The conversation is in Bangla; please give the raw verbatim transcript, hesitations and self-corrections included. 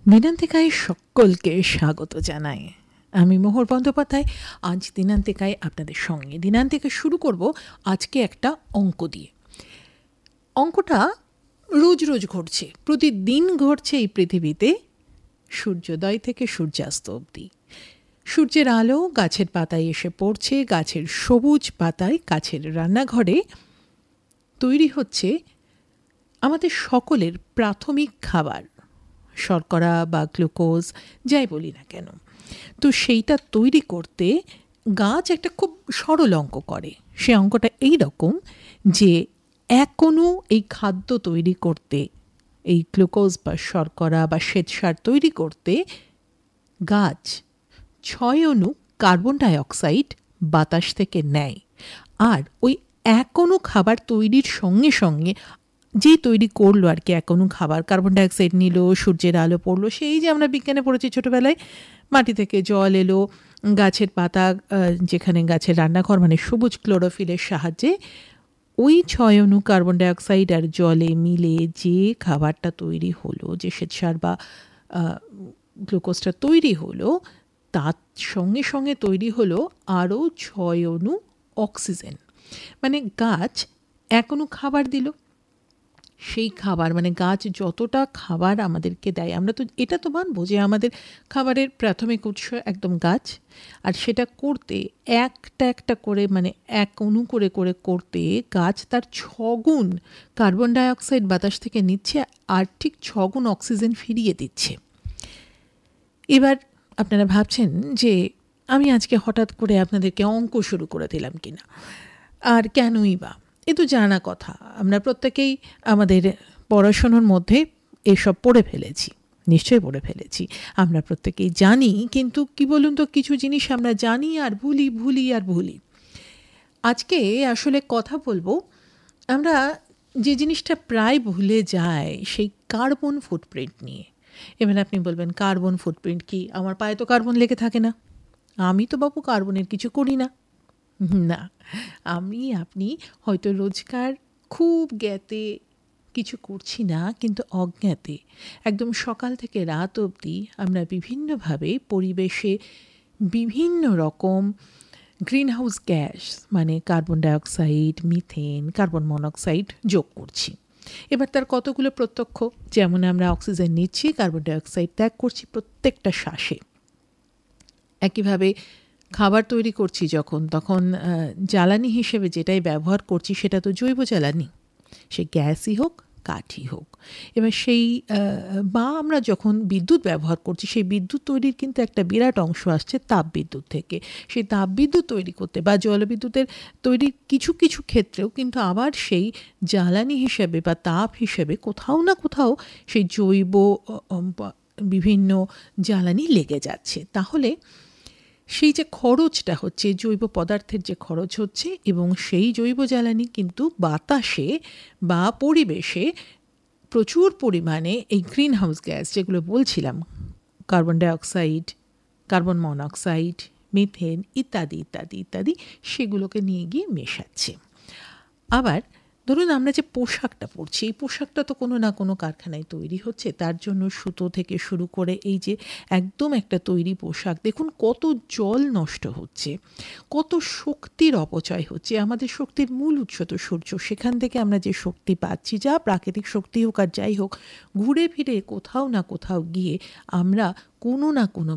দিনান্তিকায় সকলকে স্বাগত জানাই। আমি মোহর বন্দ্যোপাধ্যায়। আজ দিনান্তিকায় আপনাদের সঙ্গে দিনান্তিকা শুরু করব আজকে একটা অঙ্ক দিয়ে। অঙ্কটা রোজ রোজ ঘটছে, প্রতিদিন ঘটছে এই পৃথিবীতে, সূর্যোদয় থেকে সূর্যাস্ত অবধি। সূর্যের আলো গাছের পাতায় এসে পড়ছে, গাছের সবুজ পাতায় গাছের রান্নাঘরে তৈরি হচ্ছে আমাদের সকলের প্রাথমিক খাবার, শর্করা বা গ্লুকোজ যাই বলি না কেন। তো সেইটা তৈরি করতে গাছ একটা খুব সরল অঙ্ক করে। সে অঙ্কটা এই রকম যে এক অণু এই খাদ্য তৈরি করতে, এই গ্লুকোজ বা শর্করা বা শ্বেতসার তৈরি করতে গাছ ছয় অণু কার্বন ডাইঅক্সাইড বাতাস থেকে নেয়। আর ওই এক অণু খাবার তৈরির সঙ্গে সঙ্গে যে তৈরি করলো আর কি, এক অণু খাবার কার্বন ডাইঅক্সাইড নিল, সূর্যের আলো পড়লো, সেই যে আমরা বিজ্ঞানে পড়েছি ছোটোবেলায়, মাটি থেকে জল এলো, গাছের পাতা, যেখানে গাছের রান্নাঘর মানে সবুজ ক্লোরোফিলের সাহায্যে ওই ছয় অণু কার্বন ডাইঅক্সাইড আর জলে মিলে যে খাবারটা তৈরি হলো, যে শ্বেতসার বা গ্লুকোজটা তৈরি হলো, তার সঙ্গে সঙ্গে তৈরি হলো আরও ছয় অণু অক্সিজেন। মানে গাছ এক অণু খাবার দিল, সেই খাবার মানে গাছ যতটা খাবার আমাদেরকে দেয়, আমরা তো এটা তো মানবো যে আমাদের খাবারের প্রাথমিক উৎস একদম গাছ। আর সেটা করতে একটা একটা করে মানে এক অণু করে করে করতে গাছ তার ছগুণ কার্বন ডাইঅক্সাইড বাতাস থেকে নিচ্ছে আর ঠিক ছগুণ অক্সিজেন ফিরিয়ে দিচ্ছে। এবার আপনারা ভাবছেন যে আমি আজকে হঠাৎ করে আপনাদেরকে অঙ্ক শুরু করে দিলাম কিনা, আর কেনই বা। এ তো জানা কথা, আমরা প্রত্যেকেই আমাদের পড়াশোনার মধ্যে এসব পড়ে ফেলেছি, নিশ্চয়ই পড়ে ফেলেছি, আমরা প্রত্যেকেই জানি। কিন্তু কি বলুন তো, কিছু জিনিস আমরা জানি আর ভুলি, ভুলি আর ভুলি। আজকে আসলে কথা বলবো আমরা যে জিনিসটা প্রায় ভুলে যাই, সেই কার্বন ফুটপ্রিন্ট নিয়ে। এবার আপনি বলবেন কার্বন ফুটপ্রিন্ট কি? আমার পায়ে তো কার্বন লেগে থাকে না, আমি তো বাবু কার্বনের কিছু করি না। না, আমি আপনি হয়তো রোজকার খুব জ্ঞাতে কিছু করছি না, কিন্তু অজ্ঞাতে একদম সকাল থেকে রাত অবধি আমরা বিভিন্নভাবে পরিবেশে বিভিন্ন রকম গ্রিনহাউস গ্যাস মানে carbon dioxide, methane, carbon monoxide যোগ করছি। এবার তার কতগুলো প্রত্যক্ষ, যেমন আমরা অক্সিজেন নিচ্ছি, কার্বন ডাইঅক্সাইড ত্যাগ করছি প্রত্যেকটা শ্বাসে। একইভাবে খাবার তৈরি করছি যখন, তখন জ্বালানি হিসেবে যেটাই ব্যবহার করছি সেটা তো জৈব জ্বালানি, সে গ্যাসই হোক কাঠই হোক। এবার সেই বা আমরা যখন বিদ্যুৎ ব্যবহার করছি, সেই বিদ্যুৎ তৈরির কিন্তু একটা বিরাট অংশ আসছে তাপবিদ্যুৎ থেকে। সেই তাপবিদ্যুৎ তৈরি করতে বা জলবিদ্যুতের তৈরির কিছু কিছু ক্ষেত্রেও কিন্তু আবার সেই জ্বালানি হিসেবে বা তাপ হিসেবে কোথাও না কোথাও সেই জৈব বিভিন্ন জ্বালানি লেগে যাচ্ছে। তাহলে সেই যে খরচটা হচ্ছে, জৈব পদার্থের যে খরচ হচ্ছে, এবং সেই জৈব জ্বালানি কিন্তু বাতাসে বা পরিবেশে প্রচুর পরিমাণে এই গ্রিন হাউস গ্যাস যেগুলো বলছিলাম, carbon dioxide, carbon monoxide, methane ইত্যাদি ইত্যাদি ইত্যাদি, সেগুলোকে নিয়ে গিয়ে মেশাচ্ছে। আবার ধরুন আমরা যে পোশাকটা পরছি, এই পোশাকটা তো কোনো না কোনো কারখানায় তৈরি হচ্ছে, তার জন্য সুতো থেকে শুরু করে এই যে একদম একটা তৈরি পোশাক, দেখুন কত জল নষ্ট হচ্ছে, কত শক্তির অপচয় হচ্ছে। আমাদের শক্তির মূল উৎস তো সূর্য, সেখান থেকে আমরা যে শক্তি পাচ্ছি, যা প্রাকৃতিক শক্তি হোক আর যাই হোক, ঘুরে ফিরে কোথাও না কোথাও গিয়ে আমরা কোনো না কোনো